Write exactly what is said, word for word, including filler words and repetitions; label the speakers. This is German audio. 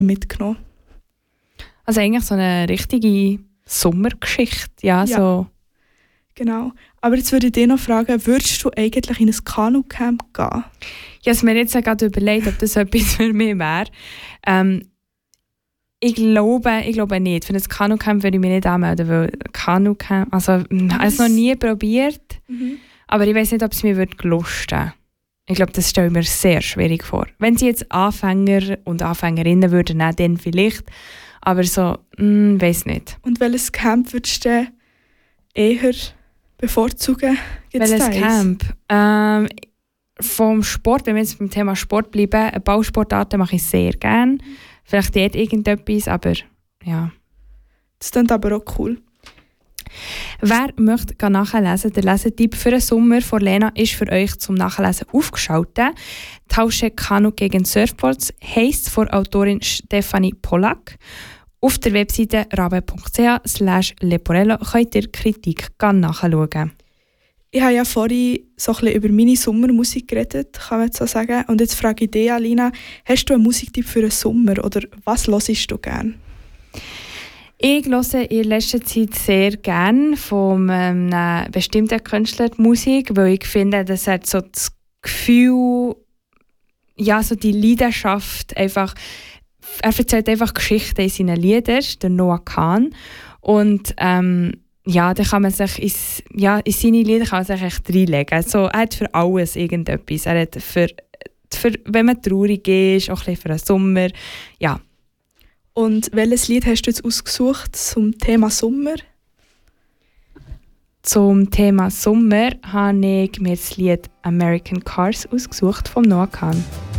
Speaker 1: mitgenommen?
Speaker 2: Also eigentlich so eine richtige Sommergeschichte, ja,
Speaker 1: Ja.
Speaker 2: so.
Speaker 1: Genau. Aber jetzt würde ich dich noch fragen, würdest du eigentlich in ein Kanucamp gehen?
Speaker 2: Ich habe mir jetzt gerade überlegt, ob das etwas für mich wäre. Ähm, ich glaube, ich glaube nicht. Für ein Kanucamp würde ich mich nicht anmelden, weil Kanucamp, also ich habe es noch nie probiert,
Speaker 1: Mhm.
Speaker 2: aber ich weiß nicht, ob es mir würde lusten. Ich glaube, das stelle ich mir sehr schwierig vor. Wenn sie jetzt Anfänger und Anfängerinnen würden, nehmen, dann vielleicht. Aber so, ich weiß nicht.
Speaker 1: Und welches Camp würdest du eher bevorzugen? Gibt's
Speaker 2: Welches
Speaker 1: da eins?
Speaker 2: Camp? Ähm, vom Sport, wenn wir jetzt beim Thema Sport bleiben, Ballsportarten mache ich sehr gerne. Vielleicht dort irgendetwas, aber ja.
Speaker 1: Das klingt aber auch cool.
Speaker 2: Wer möchte gehen nachlesen, der Lesetipp für den Sommer von Lena ist für euch zum Nachlesen aufgeschaltet. «Tausche Kanu gegen Surfboards» heisst von Autorin Stefanie Pollack. Auf der Webseite rabe punkt c h slash leporello könnt ihr Kritik nachschauen.
Speaker 1: Ich habe ja vorhin so ein bisschen über meine Sommermusik geredet, kann man jetzt so sagen. Und jetzt frage ich dich, Alina, hast du einen Musiktipp für den Sommer oder was hörst du gerne?
Speaker 2: Ich höre in letzter Zeit sehr gerne von ähm, einem bestimmten Künstler die Musik, weil ich finde, das hat so das Gefühl, ja, so die Leidenschaft einfach, er erzählt einfach Geschichten in seinen Liedern, der Noah Kahn. Und ähm, ja, da kann man sich ins, ja, in seine Lieder kann man sich echt reinlegen. Also, er hat für alles irgendetwas. Er hat für, für, wenn man traurig ist, auch ein bisschen für den Sommer. Ja.
Speaker 1: Und welches Lied hast du jetzt ausgesucht zum Thema Sommer?
Speaker 2: Zum Thema Sommer habe ich mir das Lied «American Cars» ausgesucht vom Noah Kahn.